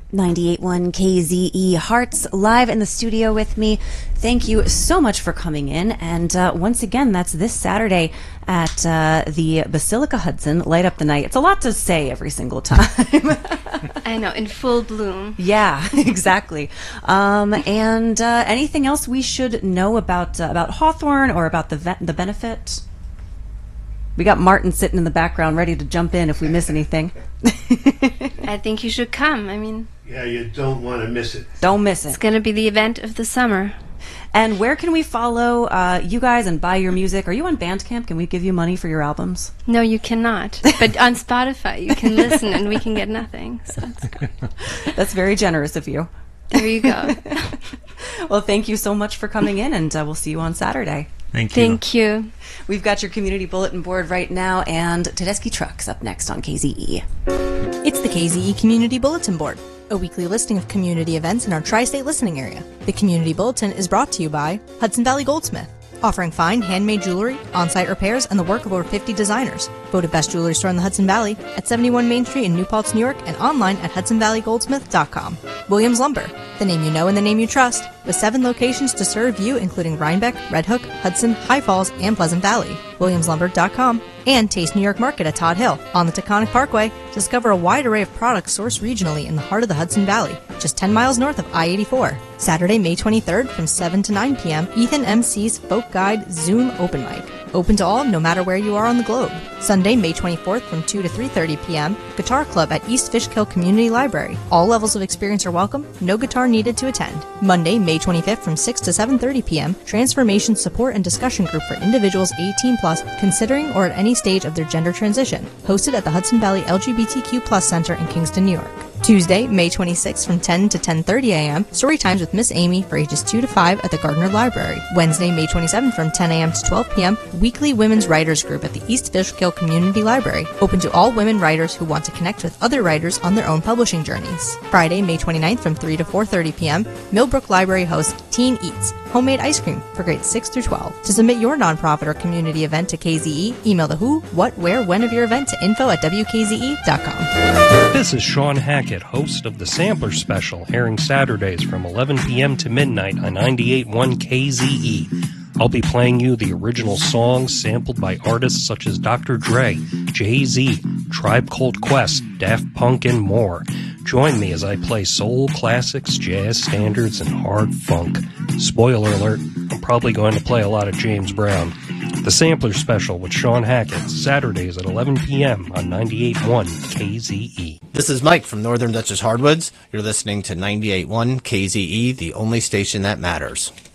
98.1 KZE Hearts live in the studio with me. Thank you so much for coming in. And once again, that's this Saturday at the Basilica Hudson. Light up the night. It's a lot to say every single time. I know, in full bloom. Yeah, exactly. And anything else we should know about Hawthorne or about the benefit? We got Martin sitting in the background ready to jump in if we miss anything. I think you should come. I mean... Yeah, you don't want to miss it. Don't miss it. It's going to be the event of the summer. And where can we follow you guys and buy your music? Are you on Bandcamp? Can we give you money for your albums? No, you cannot. But on Spotify, you can listen and we can get nothing. So that's great. That's very generous of you. There you go. Well, thank you so much for coming in, and we'll see you on Saturday. Thank you. Thank you. We've got your community bulletin board right now, and Tedeschi Trucks up next on KZE. It's the KZE Community Bulletin Board, a weekly listing of community events in our tri-state listening area. The Community Bulletin is brought to you by Hudson Valley Goldsmith, offering fine handmade jewelry, on-site repairs, and the work of over 50 designers. Voted best jewelry store in the Hudson Valley at 71 Main Street in New Paltz, New York, and online at hudsonvalleygoldsmith.com. Williams Lumber, the name you know and the name you trust, with 7 locations to serve you, including Rhinebeck, Red Hook, Hudson, High Falls, and Pleasant Valley. WilliamsLumber.com, and Taste New York Market at Todd Hill. On the Taconic Parkway, discover a wide array of products sourced regionally in the heart of the Hudson Valley, just 10 miles north of I-84. Saturday, May 23rd from 7 to 9 p.m., Ethan MC's Folk Guide Zoom Open Mic. Open to all, no matter where you are on the globe. Sunday, May 24th from 2 to 3:30 p.m., Guitar Club at East Fishkill Community Library. All levels of experience are welcome, no guitar needed to attend. Monday, May 25th from 6 to 7:30 p.m., Transformation Support and Discussion Group for individuals 18+, considering or at any stage of their gender transition, hosted at the Hudson Valley LGBTQ+ Center in Kingston, New York. Tuesday, May 26th from 10 to 10:30 a.m., Story Times with Miss Amy for ages 2 to 5 at the Gardner Library. Wednesday, May 27th from 10 a.m. to 12 p.m., Weekly Women's Writers Group at the East Fishkill Community Library, open to all women writers who want to connect with other writers on their own publishing journeys. Friday, May 29th from 3 to 4:30 p.m., Millbrook Library hosts Teen Eats, homemade ice cream for grades 6 through 12. To submit your nonprofit or community event to KZE, email the who, what, where, when of your event to info@wkze.com. This is Sean Hackett, host of the Sampler Special, airing Saturdays from 11 p.m. to midnight on 98.1 KZE. I'll be playing you the original songs sampled by artists such as Dr. Dre, Jay-Z, Tribe Called Quest, Daft Punk, and more. Join me as I play soul classics, jazz standards, and hard funk. Spoiler alert, I'm probably going to play a lot of James Brown. The Sampler Special with Sean Hackett, Saturdays at 11 p.m. on 98.1 KZE. This is Mike from Northern Dutchess Hardwoods. You're listening to 98.1 KZE, the only station that matters.